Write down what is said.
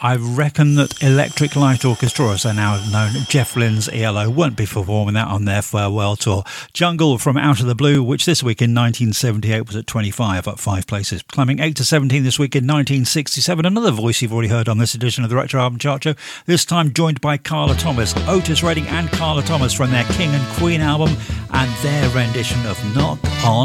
I reckon that Electric Light Orchestra, as they're now known, Jeff Lynne's ELO, won't be performing that on their farewell tour. Jungle from Out of the Blue, which this week in 1978 was at 25, up 5 places. Climbing 8 to 17 this week in 1967. Another voice you've already heard on this edition of the Retro Album Chart Show, this time joined by Carla Thomas. Otis Redding and Carla Thomas from their King and Queen album and their rendition of Knock on